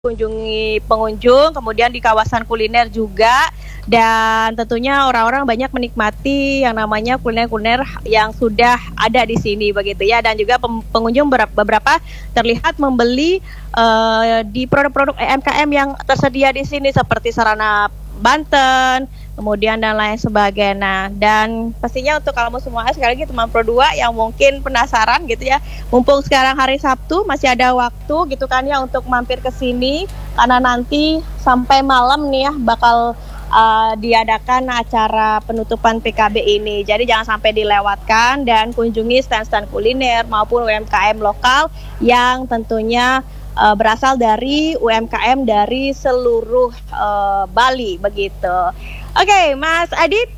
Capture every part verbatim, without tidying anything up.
kunjungi pengunjung, kemudian di kawasan kuliner juga, dan tentunya orang-orang banyak menikmati yang namanya kuliner-kuliner yang sudah ada di sini begitu ya, dan juga pengunjung beberapa terlihat membeli uh, di produk-produk U M K M yang tersedia di sini seperti sarana Banten, kemudian dan lain sebagainya. Nah, dan pastinya untuk kamu semua sekali lagi teman Pro dua yang mungkin penasaran gitu ya, mumpung sekarang hari Sabtu masih ada waktu gitu kan ya untuk mampir ke sini, karena nanti sampai malam nih ya bakal uh, diadakan acara penutupan P K B ini. Jadi jangan sampai dilewatkan dan kunjungi stand-stand kuliner maupun U M K M lokal yang tentunya Uh, berasal dari U M K M dari seluruh uh, Bali begitu. Oke, okay, Mas Adit.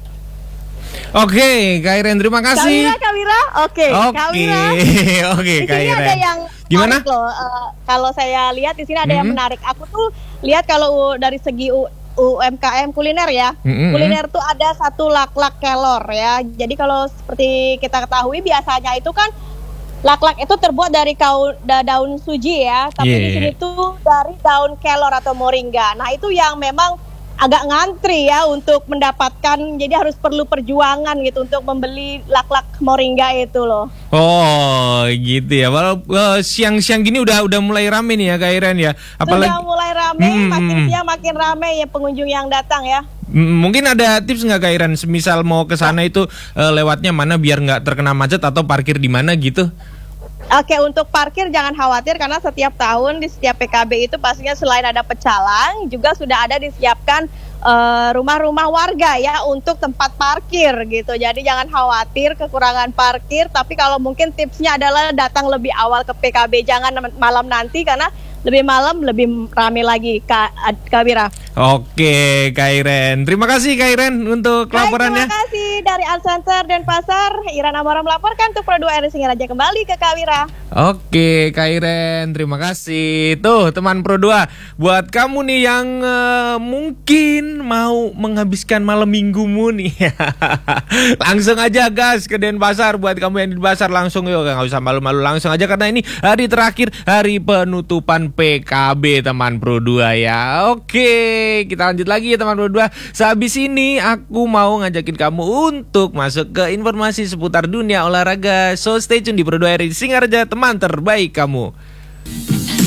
Oke, okay, Kak Iren, terima kasih. Kak Wira, Oke, Kak Wira. Oke, Kak Iren. Ada yang gimana? Loh, uh, kalau saya lihat di sini ada mm-hmm. yang menarik. Aku tuh lihat kalau dari segi U U M K M kuliner ya, mm-hmm. kuliner tuh ada satu lak-lak kelor ya. Jadi kalau seperti kita ketahui biasanya itu kan lak-lak itu terbuat dari kaun, da, daun suji ya, tapi yeah. di sini tuh dari daun kelor atau moringa. Nah itu yang memang agak ngantri ya untuk mendapatkan, jadi harus perlu perjuangan gitu untuk membeli lak-lak moringa itu loh. Oh gitu ya. Walau uh, siang-siang gini udah udah mulai rame nih ya Kak Iren ya. Apalagi sudah mulai rame, hmm. makin siang makin rame ya pengunjung yang datang ya. Mungkin ada tips nggak Kak Iren, semisal mau ke sana itu uh, lewatnya mana biar nggak terkena macet atau parkir di mana gitu? Oke, untuk parkir jangan khawatir karena setiap tahun di setiap P K B itu pastinya selain ada pecalang juga sudah ada disiapkan uh, rumah-rumah warga ya untuk tempat parkir gitu. Jadi jangan khawatir kekurangan parkir, tapi kalau mungkin tipsnya adalah datang lebih awal ke P K B, jangan malam nanti karena lebih malam lebih ramai lagi Kak, Kak Wira. Oke Kak Iren, terima kasih Kak Iren untuk laporannya. Terima kasih dari Art Center dan Pasar, Iren Amora melaporkan untuk Pro dua R I Singaraja kembali ke Kak Wira. Oke Kak Iren, terima kasih. Tuh teman Pro dua, buat kamu nih yang uh, mungkin mau menghabiskan malam minggumu nih langsung aja gas ke Denpasar. Buat kamu yang di pasar langsung yuk, gak usah malu-malu, langsung aja karena ini hari terakhir, hari penutupan P K B teman Pro dua ya. Oke, kita lanjut lagi ya teman Pro dua. Sehabis ini aku mau ngajakin kamu untuk masuk ke informasi seputar dunia olahraga. So stay tune di Pro dua R I Singaraja, teman terbaik kamu.